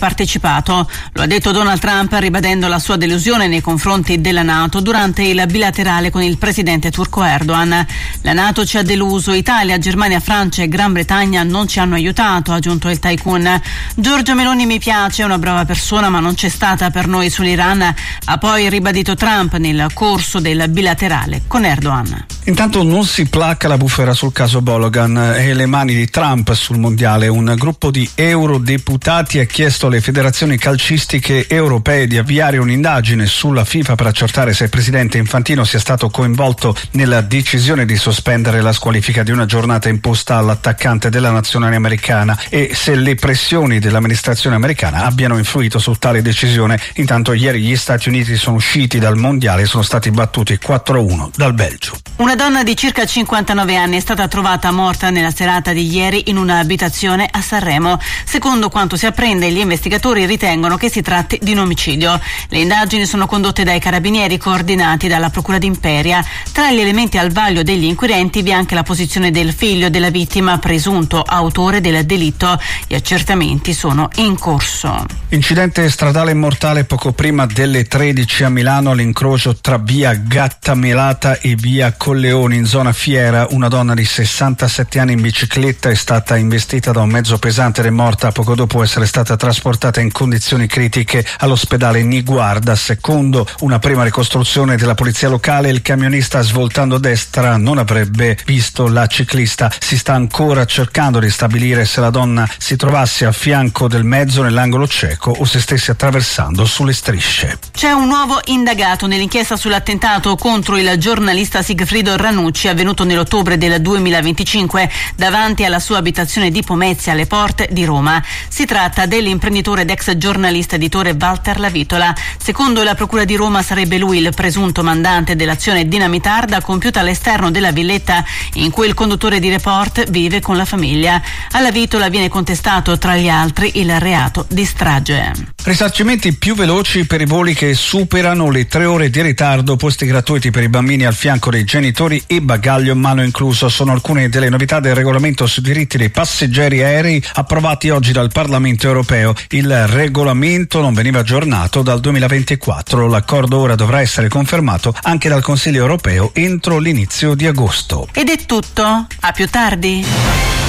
partecipato. Lo ha detto Donald Trump ribadendo la sua delusione nei confronti della NATO durante il bilaterale con il presidente turco Erdogan. La NATO ci ha deluso, Italia, Germania, Francia e Gran Bretagna non ci hanno aiutato, ha aggiunto il tycoon. Giorgia Meloni mi piace, è una brava persona ma non c'è stata per noi sull'Iran, ha poi ribadito Trump nel corso del bilaterale con Erdogan. Intanto non si placca la bufera sul caso Bologan e le mani di Trump sul mondiale. Un gruppo di eurodeputati ha chiesto alle federazioni calcistiche europee di avviare un'indagine sulla FIFA per accertare se il presidente Infantino sia stato coinvolto nella decisione di sospendere la squalifica di una giornata imposta all'attaccante della nazionale americana e se le pressioni dell'amministrazione americana abbiano influito su tale decisione. Intanto ieri gli Stati Uniti sono usciti dal mondiale e sono stati battuti 4-1 dal Belgio. Una donna di circa 59 anni è stata trovata morta nella serata di ieri in un'abitazione a Sanremo. Secondo quanto si apprende, gli investigatori ritengono che si tratti di un omicidio. Le indagini sono condotte dai carabinieri coordinati dalla Procura d'Imperia. Tra gli elementi al vaglio degli inquirenti vi è anche la posizione del figlio della vittima, presunto autore del delitto. Gli accertamenti sono in corso. Incidente stradale mortale poco prima delle 13 a Milano all'incrocio tra via Gattamelata e via Colleoni in zona Fiera. Una donna di 67 anni in bicicletta è stata investita da un mezzo pesante ed è morta poco dopo essere stata trasportata in condizioni critiche all'ospedale Niguarda. Secondo una prima ricostruzione della polizia locale, il camionista svoltando a destra non avrebbe visto la ciclista. Si sta ancora cercando di stabilire se la donna si trovasse a fianco del mezzo nell'angolo cieco o se stesse attraversando sulle strisce. C'è un nuovo indagato nell'inchiesta sull'attentato contro il giornalista Sigfrido Ranucci avvenuto nell'ottobre del 2025 davanti alla sua abitazione di Pomezia alle porte di Roma. Si tratta dell'imprenditore ed ex giornalista editore Walter Lavitola. Secondo la Procura di Roma sarebbe lui il presunto mandante dell'azione dinamitarda compiuta all'esterno della villetta in cui il conduttore di Report vive con la famiglia. A Lavitola viene contestato tra gli altri il reato di strage. Risarcimenti più veloci per i voli che superano le 3 ore di ritardo, posti gratuiti per i bambini al fianco dei genitori e bagaglio in mano incluso sono alcune delle novità del regolamento sui diritti dei passeggeri aerei approvati oggi dal Parlamento europeo. Il regolamento non veniva aggiornato dal 2024. L'accordo ora dovrà essere confermato anche dal Consiglio europeo entro l'inizio di agosto. Ed è tutto. A più tardi.